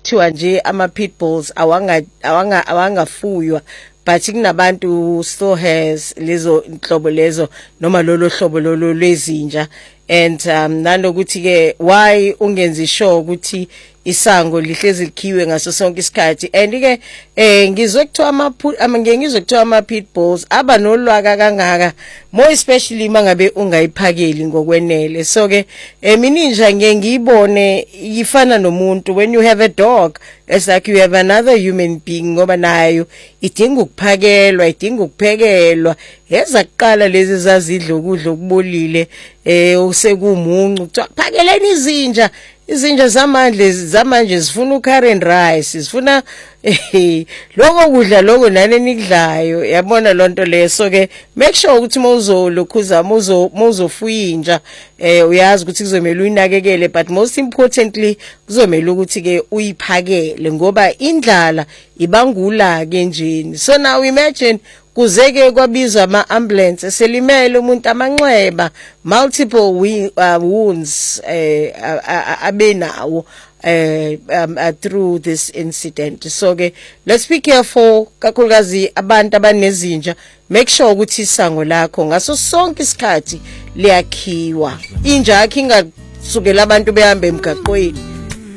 kuthiwa nje ama pitbulls awangafuywa but kunabantu still has lezo inhlobo lezo noma lolo hlobo lolo lwezinja and nanokuthi ke why ungenzi sure ukuthi isango lihlezi likhiwe ngaso sonke isikhathi and ke ngizwe kuthiwa ngizwe kuthiwa ama pitbulls aba nolwaka kangaka more especially mangabe ungayiphakeli ngokwenele so ke mininja ngiyibone ifana nomuntu when you have a dog it's like you have another human being ngoba nayo idinga ukuphakelwa idinga ukuphekelwa yeza kuqala lezi zazidla ukudla okubolile usekumuncu kuthiwa phakeleni izinja zamanje zifuna ucurry and rice zifuna lokho kudla lokho nani nikudlayo yabona lonto leso ke make sure ukuthi mawuzolokhuza mawuzofuya inja uyazi ukuthi kuzomela uyinakekele but most importantly kuzomela ukuthi ke uyiphakele ngoba indlala ibangula ke njeni so now imagine kuzeke kwabizwa ama-ambulance selimele umuntu amanxeba multiple wounds abenawo through this incident so ke let's be careful kakhulukazi abantu abanezinja make sure ukuthi isango lakho ngaso sonke isikhathi liyakhiwa inja yakhe ingasukela abantu behambe emgaqweni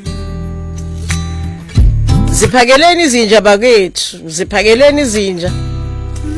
ziphakeleni izinja bakethu ziphakeleni izinja